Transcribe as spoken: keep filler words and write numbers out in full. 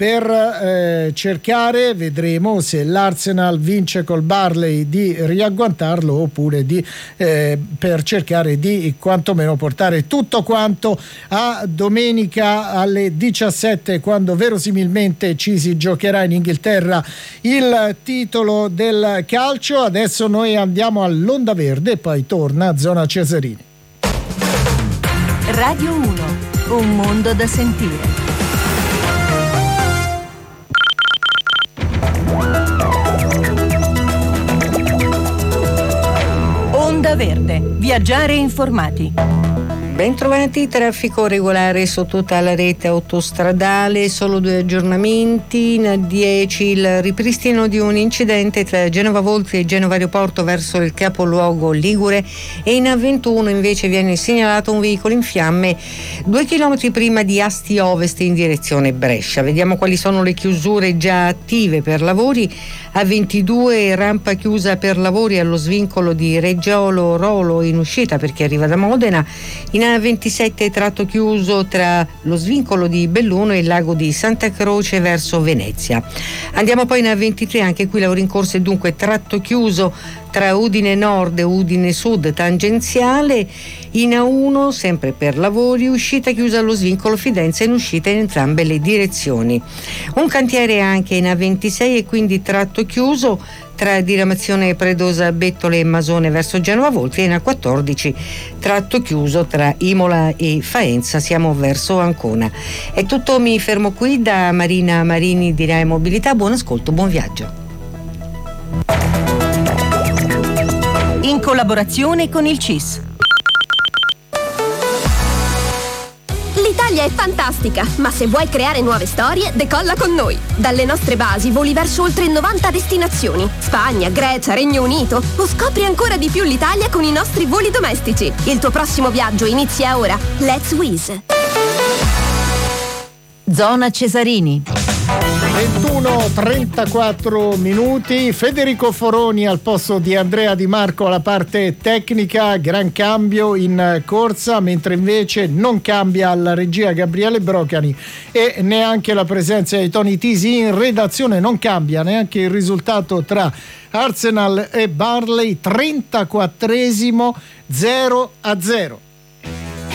per eh, cercare, vedremo se l'Arsenal vince col Burnley, di riagguantarlo, oppure di eh, per cercare di quantomeno portare tutto quanto a domenica alle diciassette, quando verosimilmente ci si giocherà in Inghilterra il titolo del calcio. Adesso noi andiamo all'Onda Verde e poi torna Zona Cesarini. Radio uno, un mondo da sentire. Onda Verde, viaggiare informati. Bentrovati, traffico regolare su tutta la rete autostradale, solo due aggiornamenti. In A dieci il ripristino di un incidente tra Genova Voltri e Genova Aeroporto verso il capoluogo ligure, e in A ventuno invece viene segnalato un veicolo in fiamme due chilometri prima di Asti Ovest in direzione Brescia. Vediamo quali sono le chiusure già attive per lavori. A ventidue rampa chiusa per lavori allo svincolo di Reggiolo Rolo in uscita per chi arriva da Modena. In A ventisette tratto chiuso tra lo svincolo di Belluno e il lago di Santa Croce verso Venezia. Andiamo poi in A ventitré, anche qui lavori in corso e dunque tratto chiuso tra Udine Nord e Udine Sud tangenziale. In A uno sempre per lavori, uscita chiusa allo svincolo Fidenza, in uscita in entrambe le direzioni. Un cantiere anche in A ventisei e quindi tratto chiuso tra diramazione Predosa Bettole e Masone verso Genova Voltri, e in A quattordici tratto chiuso tra Imola e Faenza, siamo verso Ancona. È tutto, mi fermo qui. Da Marina Marini di Rai Mobilità, buon ascolto, buon viaggio. In collaborazione con il C I S. L'Italia è fantastica, ma se vuoi creare nuove storie, decolla con noi. Dalle nostre basi voli verso oltre novanta destinazioni: Spagna, Grecia, Regno Unito, o scopri ancora di più l'Italia con i nostri voli domestici. Il tuo prossimo viaggio inizia ora. Let's Wizz. Zona Cesarini. ventuno e trentaquattro minuti. Federico Foroni al posto di Andrea Di Marco alla parte tecnica. Gran cambio in corsa, mentre invece non cambia alla regia Gabriele Brocani, e neanche la presenza di Tony Tisi in redazione. Non cambia neanche il risultato tra Arsenal e Burnley, trentaquattresimo, zero a zero.